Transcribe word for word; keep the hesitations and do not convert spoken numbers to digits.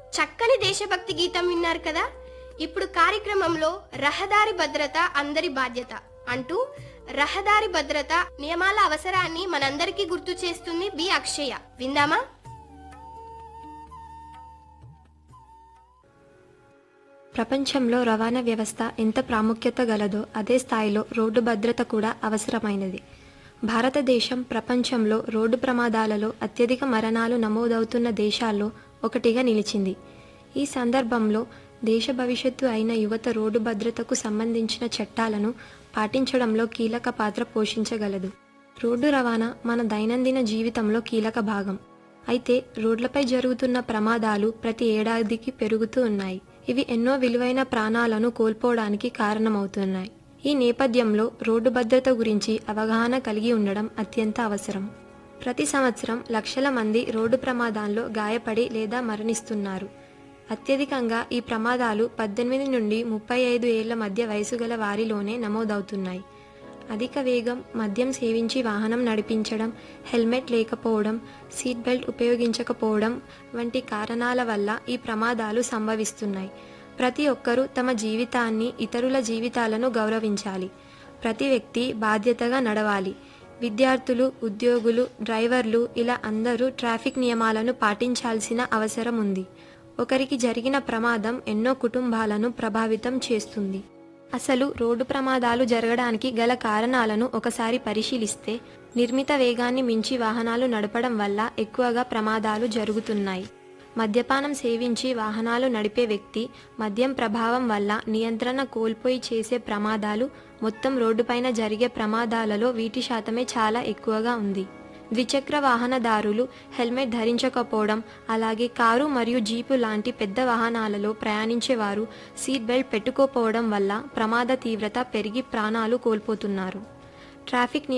చక్కని దేశభక్తి గీతం విన్నారు కదా. ఇప్పుడు కార్యక్రమంలో రహదారి భద్రత అందరి బాధ్యత అంటూ రహదారి భద్రత నియమాల అవసరాన్ని మనందరికీ గుర్తు చేస్తుంది బి అక్షయ. విందామా? ప్రపంచంలో రవాణా వ్యవస్థ ఎంత ప్రాముఖ్యత గలదో అదే స్థాయిలో రోడ్డు భద్రత కూడా అవసరమైనది. భారతదేశం ప్రపంచంలో రోడ్డు ప్రమాదాలలో అత్యధిక మరణాలు నమోదవుతున్న దేశాల్లో ఒకటిగా నిలిచింది. ఈ సందర్భంలో దేశ భవిష్యత్తు అయిన యువత రోడ్డు భద్రతకు సంబంధించిన చట్టాలను పాటించడంలో కీలక పాత్ర పోషించగలదు. రోడ్డు రవాణా మన దైనందిన జీవితంలో కీలక భాగం. అయితే రోడ్లపై జరుగుతున్న ప్రమాదాలు ప్రతి ఏడాదికి పెరుగుతూ ఉన్నాయి. ఇవి ఎన్నో విలువైన ప్రాణాలను కోల్పోవడానికి కారణమవుతున్నాయి. ఈ నేపథ్యంలో రోడ్డు భద్రత గురించి అవగాహన కలిగి ఉండడం అత్యంత అవసరం. ప్రతి సంవత్సరం లక్షల మంది రోడ్డు ప్రమాదాల్లో గాయపడి లేదా మరణిస్తున్నారు. అత్యధికంగా ఈ ప్రమాదాలు పద్దెనిమిది నుండి ముప్పై ఐదు ఏళ్ల మధ్య వయసు గల వారిలోనే నమోదవుతున్నాయి. అధిక వేగం, మద్యం సేవించి వాహనం నడిపించడం, హెల్మెట్ లేకపోవడం, సీట్ బెల్ట్ ఉపయోగించకపోవడం వంటి కారణాల వల్ల ఈ ప్రమాదాలు సంభవిస్తున్నాయి. ప్రతి ఒక్కరూ తమ జీవితాన్ని, ఇతరుల జీవితాలను గౌరవించాలి. ప్రతి వ్యక్తి బాధ్యతగా నడవాలి. విద్యార్థులు, ఉద్యోగులు, డ్రైవర్లు ఇలా అందరూ ట్రాఫిక్ నియమాలను పాటించాల్సిన అవసరం ఉంది. ఒకరికి జరిగిన ప్రమాదం ఎన్నో కుటుంబాలను ప్రభావితం చేస్తుంది. అసలు రోడ్డు ప్రమాదాలు జరగడానికి గల కారణాలను ఒకసారి పరిశీలిస్తే నిర్మిత వేగాన్ని మించి వాహనాలు నడపడం వల్ల ఎక్కువగా ప్రమాదాలు జరుగుతున్నాయి. మద్యపానం సేవించి వాహనాలు నడిపే వ్యక్తి మద్యం ప్రభావం వల్ల నియంత్రణ కోల్పోయి చేసే ప్రమాదాలు మొత్తం రోడ్డుపైన జరిగే ప్రమాదాలలో వీటి శాతమే చాలా ఎక్కువగా ఉంది. ద్విచక్ర వాహనదారులు హెల్మెట్ ధరించకపోవడం, అలాగే కారు మరియు జీపు లాంటి పెద్ద వాహనాలలో ప్రయాణించేవారు సీట్ బెల్ట్ పెట్టుకోకపోవడం వల్ల ప్రమాద తీవ్రత పెరిగి ప్రాణాలు కోల్పోతున్నారు. ట్రాఫిక్